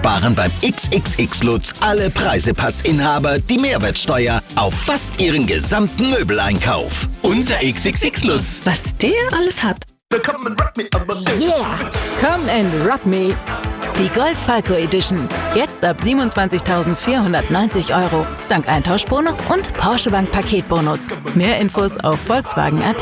sparen beim XXX-Lutz alle Preisepassinhaber die Mehrwertsteuer auf fast ihren gesamten Möbeleinkauf. Unser XXX-Lutz. Was der alles hat. Yeah! Come and rock me! Die Golf Falco Edition. Jetzt ab 27.490 €. Dank Eintauschbonus und Porsche Bank Paketbonus. Mehr Infos auf Volkswagen.at.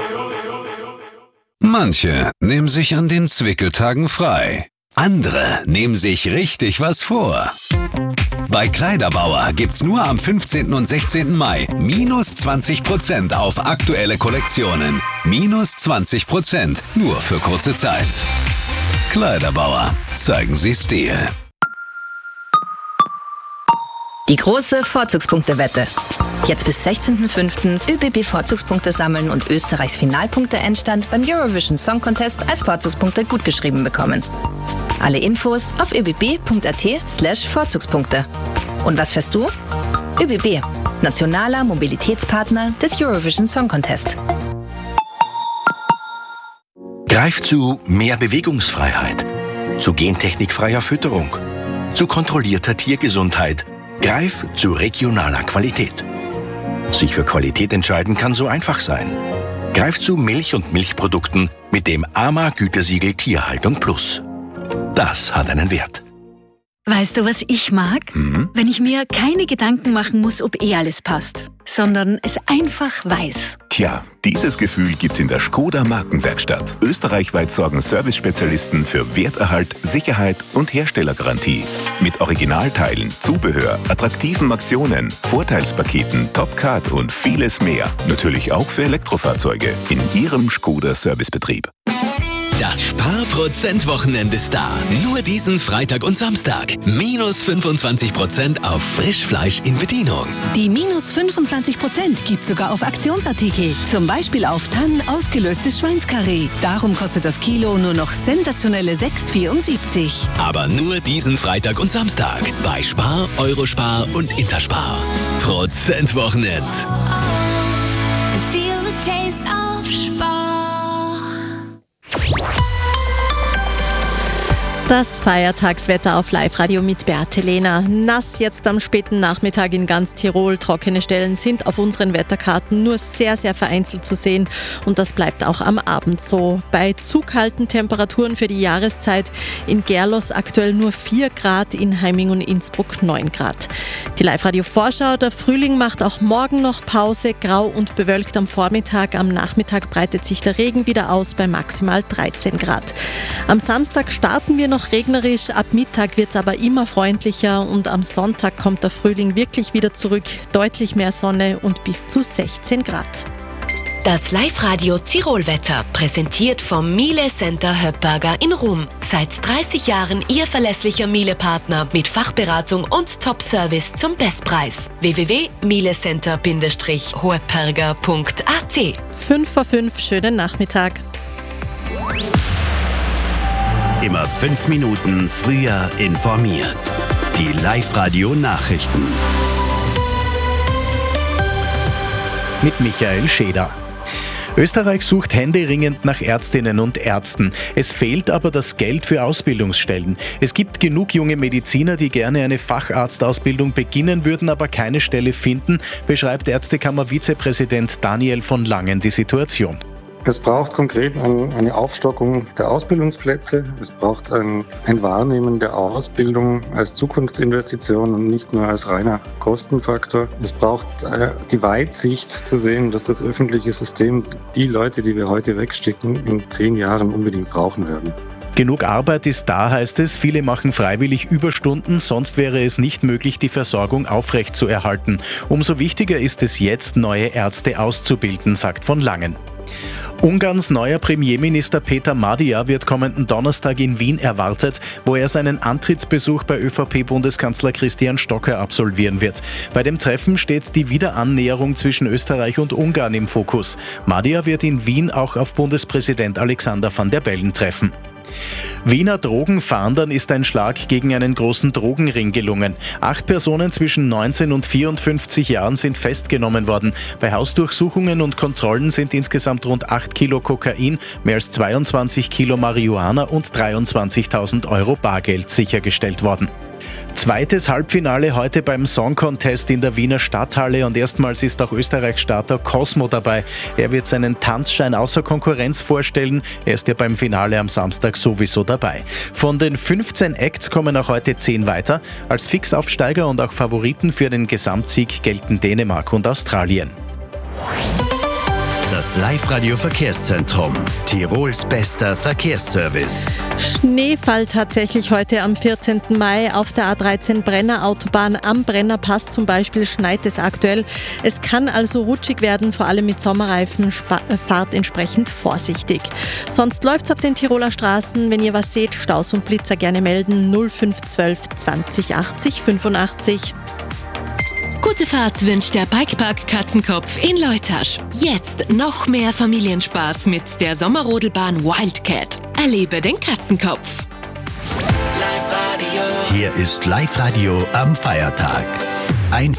Manche nehmen sich an den Zwickeltagen frei. Andere nehmen sich richtig was vor. Bei Kleiderbauer gibt's nur am 15. und 16. Mai minus 20% auf aktuelle Kollektionen. Minus 20%, nur für kurze Zeit. Kleiderbauer, zeigen Sie Stil. Die große Vorzugspunktewette. Jetzt bis 16.05. ÖBB Vorzugspunkte sammeln und Österreichs Finalpunkte-Endstand beim Eurovision Song Contest als Vorzugspunkte gutgeschrieben bekommen. Alle Infos auf öbb.at/Vorzugspunkte. Und was fährst du? ÖBB, nationaler Mobilitätspartner des Eurovision Song Contest. Greif zu mehr Bewegungsfreiheit, zu gentechnikfreier Fütterung, zu kontrollierter Tiergesundheit. Greif zu regionaler Qualität. Sich für Qualität entscheiden kann so einfach sein. Greif zu Milch und Milchprodukten mit dem AMA-Gütesiegel Tierhaltung Plus. Das hat einen Wert. Weißt du, was ich mag? Wenn ich mir keine Gedanken machen muss, ob alles passt, sondern es einfach weiß. Tja, dieses Gefühl gibt's in der Škoda Markenwerkstatt. Österreichweit sorgen Service-Spezialisten für Werterhalt, Sicherheit und Herstellergarantie. Mit Originalteilen, Zubehör, attraktiven Aktionen, Vorteilspaketen, Top-Card und vieles mehr. Natürlich auch für Elektrofahrzeuge in Ihrem Škoda-Servicebetrieb. Das Sparprozent-Wochenende ist da. Nur diesen Freitag und Samstag. Minus 25% auf Frischfleisch in Bedienung. Die minus 25% gibt sogar auf Aktionsartikel. Zum Beispiel auf Tannen ausgelöstes Schweinskarree. Darum kostet das Kilo nur noch sensationelle 6,74. Aber nur diesen Freitag und Samstag. Bei Spar, Eurospar und Interspar. Prozentwochenend. Feel the taste of Spar. Das Feiertagswetter auf Live-Radio mit Beate Lehner. Nass jetzt am späten Nachmittag in ganz Tirol. Trockene Stellen sind auf unseren Wetterkarten nur sehr, sehr vereinzelt zu sehen. Und das bleibt auch am Abend so. Bei zu kalten Temperaturen für die Jahreszeit in Gerlos aktuell nur 4 Grad, in Heiming und Innsbruck 9 Grad. Die Live-Radio-Vorschau, der Frühling macht auch morgen noch Pause. Grau und bewölkt am Vormittag. Am Nachmittag breitet sich der Regen wieder aus bei maximal 13 Grad. Am Samstag starten wir noch regnerisch, ab Mittag wird es aber immer freundlicher und am Sonntag kommt der Frühling wirklich wieder zurück, deutlich mehr Sonne und bis zu 16 Grad. Das Live-Radio Tirol-Wetter, präsentiert vom Miele Center Höppberger in Rum. Seit 30 Jahren Ihr verlässlicher Miele-Partner mit Fachberatung und Top-Service zum Bestpreis. www.mielecenter-hoepperger.at 5:05, schönen Nachmittag. Immer 5 Minuten früher informiert. Die Live-Radio-Nachrichten. Mit Michael Scheder. Österreich sucht händeringend nach Ärztinnen und Ärzten. Es fehlt aber das Geld für Ausbildungsstellen. Es gibt genug junge Mediziner, die gerne eine Facharztausbildung beginnen würden, aber keine Stelle finden, beschreibt Ärztekammer-Vizepräsident Daniel von Langen die Situation. Es braucht konkret eine Aufstockung der Ausbildungsplätze. Es braucht ein Wahrnehmen der Ausbildung als Zukunftsinvestition und nicht nur als reiner Kostenfaktor. Es braucht die Weitsicht zu sehen, dass das öffentliche System die Leute, die wir heute wegstecken, in 10 Jahren unbedingt brauchen werden. Genug Arbeit ist da, heißt es. Viele machen freiwillig Überstunden, sonst wäre es nicht möglich, die Versorgung aufrechtzuerhalten. Umso wichtiger ist es jetzt, neue Ärzte auszubilden, sagt von Langen. Ungarns neuer Premierminister Peter Magyar wird kommenden Donnerstag in Wien erwartet, wo er seinen Antrittsbesuch bei ÖVP-Bundeskanzler Christian Stocker absolvieren wird. Bei dem Treffen steht die Wiederannäherung zwischen Österreich und Ungarn im Fokus. Magyar wird in Wien auch auf Bundespräsident Alexander Van der Bellen treffen. Wiener Drogenfahndern ist ein Schlag gegen einen großen Drogenring gelungen. 8 Personen zwischen 19 und 54 Jahren sind festgenommen worden. Bei Hausdurchsuchungen und Kontrollen sind insgesamt rund 8 Kilo Kokain, mehr als 22 Kilo Marihuana und 23.000 Euro Bargeld sichergestellt worden. Zweites Halbfinale heute beim Song Contest in der Wiener Stadthalle und erstmals ist auch Österreichs Starter Cosmo dabei. Er wird seinen Tanzschein außer Konkurrenz vorstellen. Er ist ja beim Finale am Samstag sowieso dabei. Von den 15 Acts kommen auch heute 10 weiter. Als Fixaufsteiger und auch Favoriten für den Gesamtsieg gelten Dänemark und Australien. Das Live-Radio-Verkehrszentrum. Tirols bester Verkehrsservice. Schneefall tatsächlich heute am 14. Mai auf der A13 Brenner Autobahn am Brennerpass zum Beispiel schneit es aktuell. Es kann also rutschig werden, vor allem mit Sommerreifen, fahrt entsprechend vorsichtig. Sonst läuft's auf den Tiroler Straßen. Wenn ihr was seht, Staus und Blitzer gerne melden 0512 20 80 85. Gute Fahrt wünscht der Bikepark Katzenkopf in Leutasch. Jetzt noch mehr Familienspaß mit der Sommerrodelbahn Wildcat. Erlebe den Katzenkopf. Hier ist Live-Radio am Feiertag. Ein